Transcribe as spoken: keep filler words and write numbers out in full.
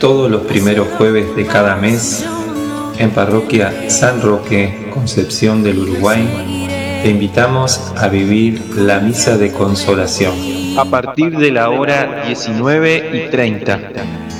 Todos los primeros jueves de cada mes, en Parroquia San Roque, Concepción del Uruguay, te invitamos a vivir la Misa de Consolación a partir de la hora diecinueve y treinta.